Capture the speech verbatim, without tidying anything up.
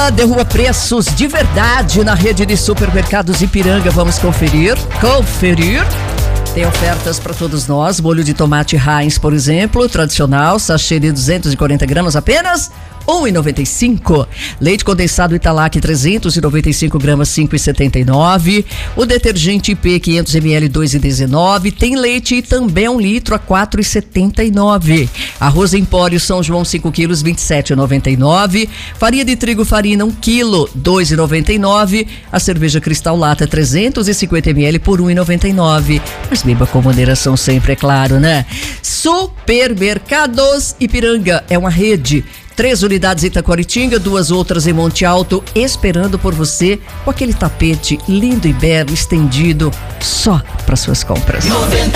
Ó, derruba preços de verdade na rede de supermercados Ipiranga. Vamos conferir? Conferir. Tem ofertas para todos nós. Molho de tomate Heinz, por exemplo, tradicional, sachê de duzentos e quarenta gramas apenas um real e noventa e cinco centavos. Leite condensado Italac trezentos e noventa e cinco gramas, cinco reais e setenta e nove centavos. O detergente I P quinhentos mililitros, dois reais e dezenove centavos. Tem leite também um litro a quatro reais e setenta e nove centavos. Arroz Empório São João cinco quilos, vinte e sete reais e noventa e nove centavos. Farinha de trigo Farina um quilo, dois reais e noventa e nove centavos. A cerveja Cristal Lata trezentos e cinquenta mililitros por um real e noventa e nove centavos. Mas beba com moderação sempre, é claro, né? Supermercados Ipiranga é uma rede. Três unidades em Itaquaritinga, duas outras em Monte Alto, esperando por você com aquele tapete lindo e belo, estendido, só para suas compras. noventa